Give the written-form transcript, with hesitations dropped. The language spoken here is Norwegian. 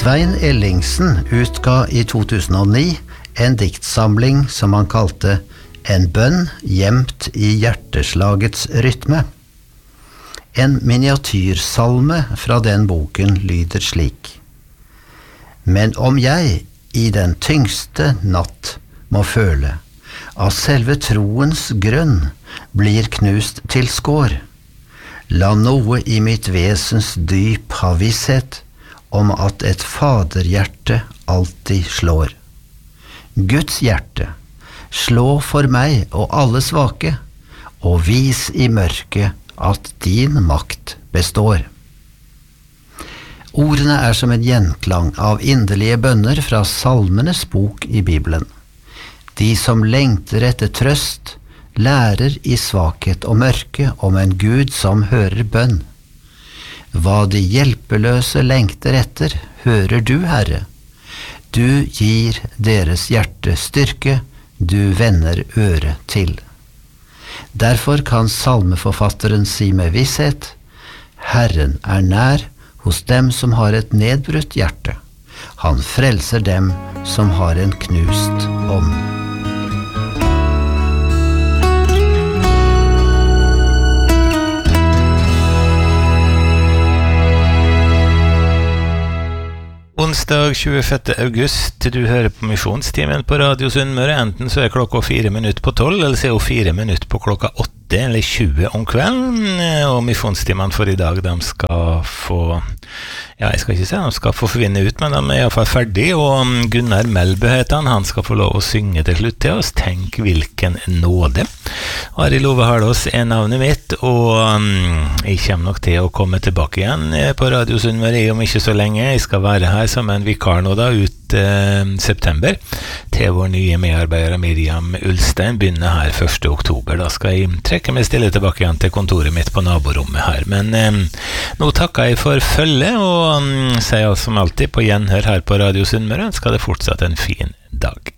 Svein Ellingsen utga i 2009 en diktsamling som han kalte «En bønn gjemt i hjerteslagets rytme». En miniatyrsalme fra den boken lyder slik: «Men om jeg i den tyngste natt må føle at selve troens grunn blir knust til skår, la noe i mitt vesens dyp ha visshet om at et faderhjerte alltid slår. Guds hjerte, slå for meg og alle svake, og vis i mørket at din makt består.» Ordene er som en gjenklang av inderlige bønner fra Salmenes bok i Bibelen. De som lengter etter trøst, lærer i svakhet og mørke om en Gud som hører bønn. Hva de hjelpeløse lengter etter, hører du, Herre. Du gir deres hjerte styrke, du vender øret til. Derfor kan salmeforfatteren si med visshet: Herren er nær hos dem som har et nedbrutt hjerte. Han frelser dem som har en knust ånd. Onsdag 25. august, du hører på misjonstimen på Radio Sunnmøre. Enten så er klokka 4:12, eller så er hun 4 på klokka 8 eller 20 om kvelden. Og misjonstimen for i dag, de skal få, jeg skal ikke si de skal få forvinne ut, men de er i hvert fall ferdig. Og Gunnar Melbø heter han skal få lov å synge til slutt til oss. Tenk hvilken nåde. Arild Ove Harlås er navnet mitt, og jeg kommer nok til å komme tilbake igjen på Radio Sunnmøre om ikke så lenge. Jeg skal være her som en vikar nå da, ut september, til vår nye medarbeider Miriam Ulstein begynner her 1. oktober. Da skal jeg trekke meg stille tilbake igjen til kontoret mitt på naborommet her. Men nå takker jeg for følge, og sier som alltid på gjenhør her på Radio Sunnmøre. Skal det fortsatt en fin dag.